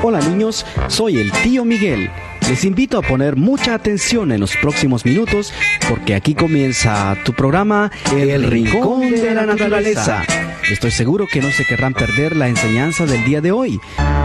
Hola niños, soy el tío Miguel. Les invito a poner mucha atención en los próximos minutos porque aquí comienza tu programa El Rincón de la Naturaleza. Estoy seguro que no se querrán perder la enseñanza del día de hoy.